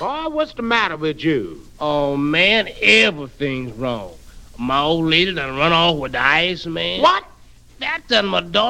Boy, what's the matter with you? Oh, man, everything's wrong. My old lady done run off with the ice man. What? That done my daughter